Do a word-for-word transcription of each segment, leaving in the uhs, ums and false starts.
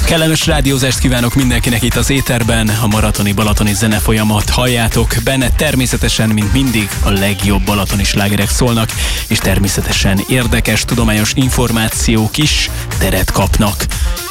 Kellemes rádiózást kívánok mindenkinek itt az éterben, a maratoni balatoni zenefolyamat halljátok, benne természetesen, mint mindig, a legjobb balatoni slágerek szólnak, és természetesen érdekes, tudományos információk is teret kapnak.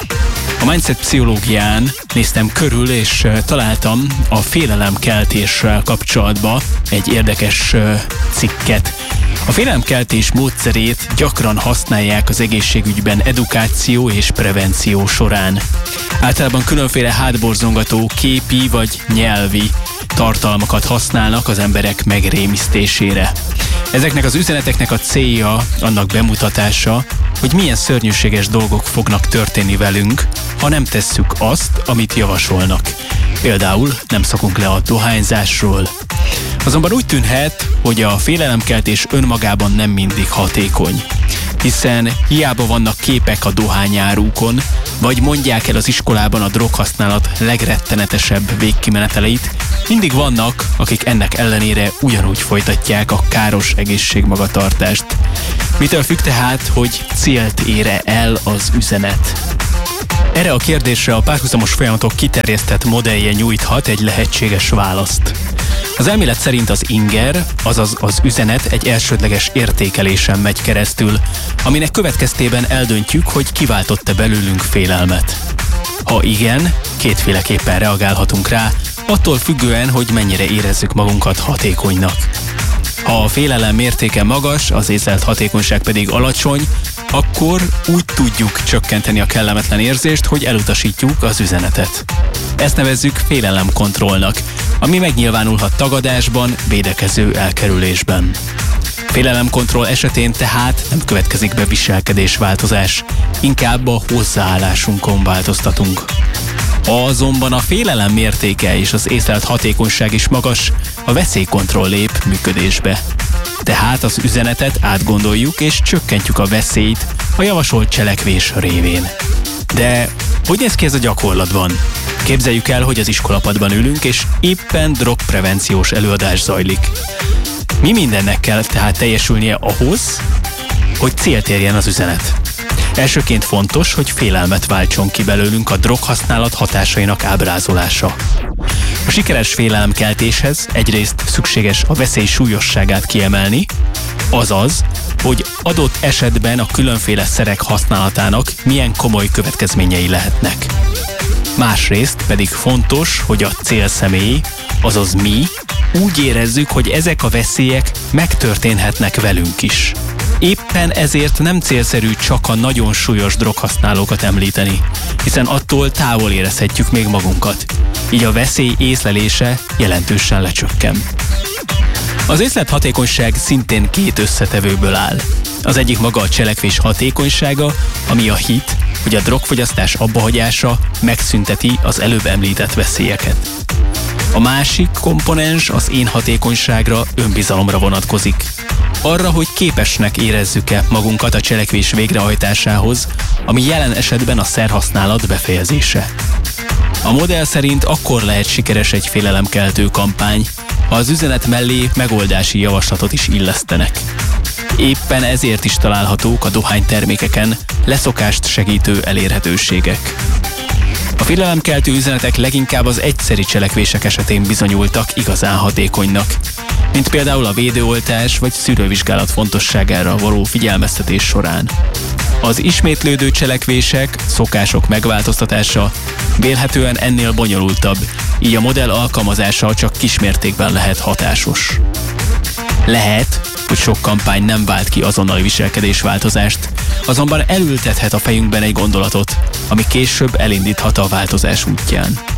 A mindset pszichológián néztem körül, és találtam a félelemkeltéssel kapcsolatban egy érdekes cikket. A félelemkeltés módszerét gyakran használják az egészségügyben edukáció és prevenció során. Általában különféle hátborzongató képi vagy nyelvi tartalmakat használnak az emberek megrémisztésére. Ezeknek az üzeneteknek a célja annak bemutatása, hogy milyen szörnyűséges dolgok fognak történni velünk, ha nem tesszük azt, amit javasolnak. Például nem szokunk le a dohányzásról. Azonban úgy tűnhet, hogy a félelemkeltés önmagában nem mindig hatékony. Hiszen hiába vannak képek a dohányárukon, vagy mondják el az iskolában a droghasználat legrettenetesebb végkimeneteleit, mindig vannak, akik ennek ellenére ugyanúgy folytatják a káros egészségmagatartást. Mitől függ tehát, hogy célt ér-e el az üzenet? Erre a kérdésre a párhuzamos folyamatok kiterjesztett modellje nyújthat egy lehetséges választ. Az elmélet szerint az inger, azaz az üzenet egy elsődleges értékelésen megy keresztül, aminek következtében eldöntjük, hogy kiváltott-e belőlünk félelmet. Ha igen, kétféleképpen reagálhatunk rá, attól függően, hogy mennyire érezzük magunkat hatékonynak. Ha a félelem mértéke magas, az észlelt hatékonyság pedig alacsony, akkor úgy tudjuk csökkenteni a kellemetlen érzést, hogy elutasítjuk az üzenetet. Ezt nevezzük félelemkontrollnak, ami megnyilvánulhat tagadásban, védekező elkerülésben. Félelemkontroll esetén tehát nem következik be viselkedésváltozás, inkább a hozzáállásunkon változtatunk. Ha azonban a félelem mértéke és az észlelt hatékonyság is magas, a veszélykontroll lép működésbe. Tehát az üzenetet átgondoljuk és csökkentjük a veszélyt a javasolt cselekvés révén. De hogy néz ki ez a gyakorlatban? Képzeljük el, hogy az iskolapadban ülünk, és éppen drogprevenciós előadás zajlik. Mi mindennek kell tehát teljesülnie ahhoz, hogy célt érjen az üzenet? Elsőként fontos, hogy félelmet váltson ki belőlünk a droghasználat hatásainak ábrázolása. A sikeres félelemkeltéshez egyrészt szükséges a veszély súlyosságát kiemelni, azaz, hogy adott esetben a különféle szerek használatának milyen komoly következményei lehetnek. Másrészt pedig fontos, hogy a célszemély, azaz mi, úgy érezzük, hogy ezek a veszélyek megtörténhetnek velünk is. Éppen ezért nem célszerű csak a nagyon súlyos droghasználókat említeni, hiszen attól távol érezhetjük még magunkat. Így a veszély észlelése jelentősen lecsökken. Az észlelt hatékonyság szintén két összetevőből áll. Az egyik maga a cselekvés hatékonysága, ami a hit, hogy a drogfogyasztás abbahagyása megszünteti az előbb említett veszélyeket. A másik komponens az én hatékonyságra, önbizalomra vonatkozik. Arra, hogy képesnek érezzük-e magunkat a cselekvés végrehajtásához, ami jelen esetben a szerhasználat befejezése. A modell szerint akkor lehet sikeres egy félelemkeltő kampány, ha az üzenet mellé megoldási javaslatot is illesztenek. Éppen ezért is találhatók a dohánytermékeken leszokást segítő elérhetőségek. A félelemkeltő üzenetek leginkább az egyszeri cselekvések esetén bizonyultak igazán hatékonynak, mint például a védőoltás vagy szűrővizsgálat fontosságára való figyelmeztetés során. Az ismétlődő cselekvések, szokások megváltoztatása vélhetően ennél bonyolultabb, így a modell alkalmazása csak kismértékben lehet hatásos. Lehet, hogy sok kampány nem vált ki azonnali viselkedésváltozást, azonban elültethet a fejünkben egy gondolatot, ami később elindíthat a változás útján.